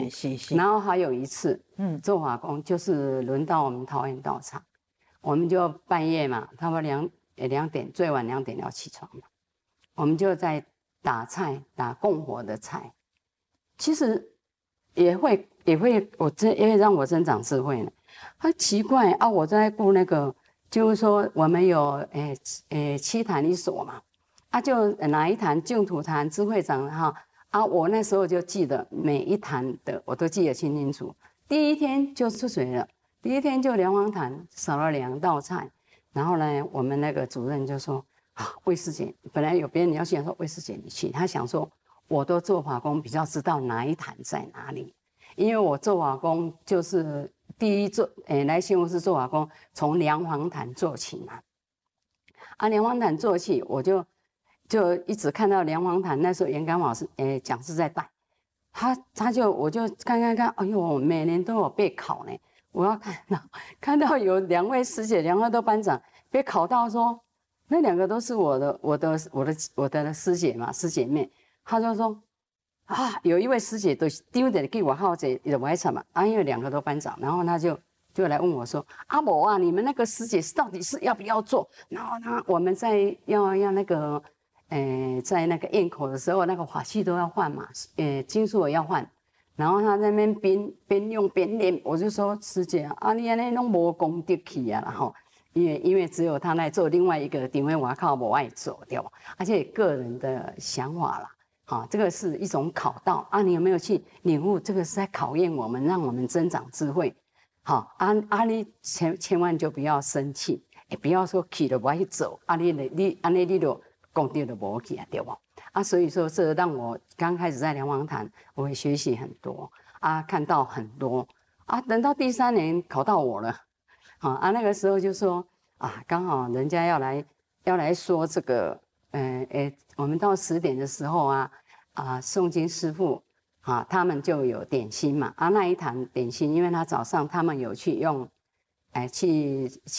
是。 然后还有一次，做法工就是轮到我们桃园道场，我们就半夜嘛，差不多2点，最晚2点要起床嘛，我们就在打菜，打供火的菜，其实也会，也会让我增长智慧呢。奇怪啊，我在顾那个，就是说我们有7坛1所嘛，就哪一坛净土坛智慧长哈我那时候就记得每一坛的我都记得清清楚。第一天就出水了，第一天就梁皇坛少了2道菜，然后呢，我们那个主任就说魏师姐，本来有别人要去，说魏师姐你去，他想说我都做法工，比较知道哪一坛在哪里，因为我做法工就是第一来新竹市做法工，从梁皇坛做起嘛，梁皇坛做起，我就一直看到梁皇坛，那时候严刚老师讲师在带，我就看，哎呦，每年都有备考呢。我要看到有2位师姐，2位都班长被考到说，那2个都是我的师姐嘛，师姐妹，他就说有一位师姐都丢的给我好姐有外场嘛，因为2个都班长，然后他就来问我说，某你们那个师姐到底是要不要做？然后我们在要那个。在那个堰口的时候，那个法器都要换嘛，金属也要换。然后他在那边边用边练，我就说师姐你安尼拢无功德去啊，然后因为只有他来做，另外一个顶位我靠我爱做对吧？而且个人的想法啦，这个是一种考道你有没有去领悟？这个是在考验我们，让我们增长智慧。你千万就不要生气，不要说去了不爱走，你就。功德都没去对吧？所以说这让我刚开始在梁皇坛，我会学习很多看到很多等到第3年考到我了，那个时候就说刚好人家要来说这个，我们到10点的时候诵经师父他们就有点心嘛那一坛点心，因为他早上他们有去用去